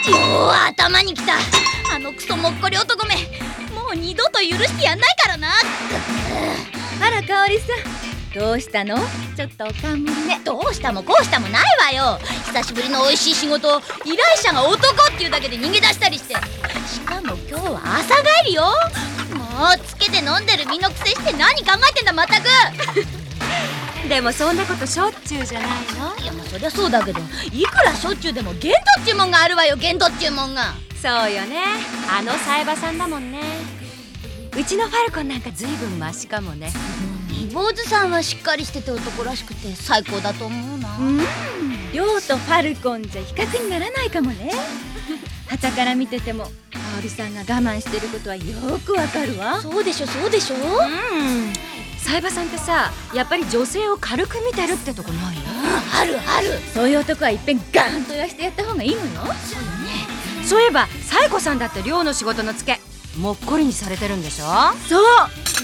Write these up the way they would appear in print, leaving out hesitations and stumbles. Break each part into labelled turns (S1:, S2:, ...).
S1: 頭にきた。あのクソもっこり男め、もう二度と許してやんないからな。
S2: あら、香織さん、どうしたの？ちょっとおかんむりね。
S1: どうしたもこうしたもないわよ。久しぶりの美味しい仕事を依頼者が男っていうだけで逃げ出したりして、しかも今日は朝帰りよ。もうつけて飲んでる身のくせして何考えてんだまったく。
S3: でもそんなことしょっちゅうじゃないの？
S1: いや、まあそりゃそうだけど、いくらしょっちゅうでも限度っちゅうもんがあるわよ。限度っちゅうもんが。
S3: そうよね、あのサイバさんだもんね。うちのファルコンなんかずいぶんマシかもね。
S1: 坊主さんはしっかりしてて男らしくて最高だと思うな。
S2: 亮とファルコンじゃ比較にならないかもね。傍から見てても香織さんが我慢してることはよくわかるわ。
S1: そうでしょそうでしょ。
S3: サイバさんってさ、やっぱり女性を軽く見てるってとこないの？
S1: あるある。
S2: そういう男はいっぺんガーンと言わしてやった方がいいのよ。
S3: そういえばサイコさんだって寮の仕事のツケもっこりにされてるんでしょ？
S2: そう、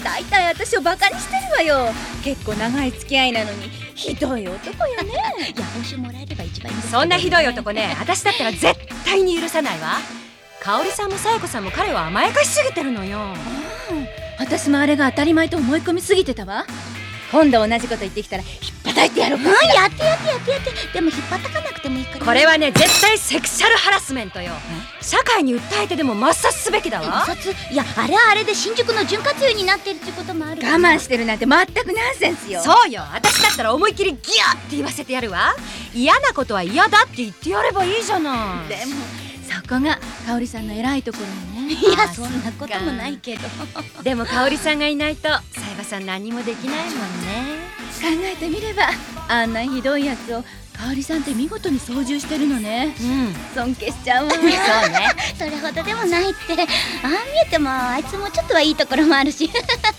S2: だいたい私をバカにしてるわよ。結構長い付き合いなのにひどい男よね。
S1: いや、報酬もらえれば一番いいんですけどね。
S3: そんなひどい男ね、私だったら絶対に許さないわ。香織さんもサイコさんも彼を甘やかしすぎてるのよ。
S2: 私もあれが当たり前と思い込みすぎてたわ。今度同じこと言ってきたらひっぱたいてやろうかしら。
S1: やってやってやってやって。でも引っ張ったかなくてもいいから。
S3: これはね、絶対セクシャルハラスメントよ。社会に訴えてでも抹殺すべきだわ。
S1: 摩擦？いや、あれはあれで新宿の潤滑油になってるってこともあるから。
S2: 我慢してるなんて全くナンセンスよ。
S3: そうよ、私だったら思いっきりギャーって言わせてやるわ。嫌なことは嫌だって言ってやればいいじゃない。
S2: でもそこが香織さんの偉いところよね。
S1: いや、そんなこともないけど。
S3: でも香織さんがいないとサイバさん何もできないもんね。
S2: 考えてみればあんなひどいやつを香織さんって見事に操縦してるのね。尊敬しちゃうわ。そうね。
S1: それほどでもないって。ああ見えてもあいつもちょっとはいいところもあるし。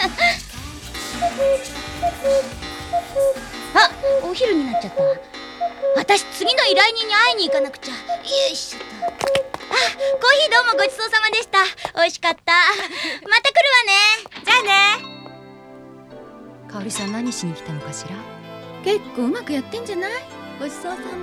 S1: あ、お昼になっちゃったわ。私次の依頼人に会いに行かなくちゃ。よいしょっと。あ、コーヒーどうもごちそうさまでした。美味しかった。また来るわね。
S3: じゃあね。香織さん何しに来たのかしら？
S2: 結構うまくやってんじゃない？ごちそうさま。